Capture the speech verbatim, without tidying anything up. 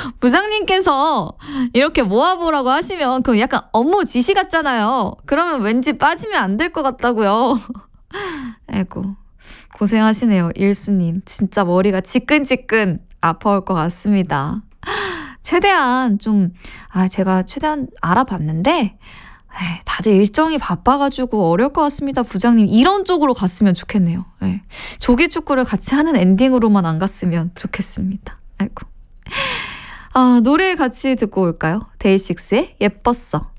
부장님께서 이렇게 모아보라고 하시면 그 약간 업무 지시 같잖아요. 그러면 왠지 빠지면 안 될 것 같다고요. 아이고 고생하시네요. 일수님. 진짜 머리가 지끈지끈 아파올 것 같습니다. 최대한 좀, 아, 제가 최대한 알아봤는데, 에이, 다들 일정이 바빠가지고 어려울 것 같습니다. 부장님. 이런 쪽으로 갔으면 좋겠네요. 에이, 조기 축구를 같이 하는 엔딩으로만 안 갔으면 좋겠습니다. 아이고. 아, 노래 같이 듣고 올까요? 데이식스의 예뻤어.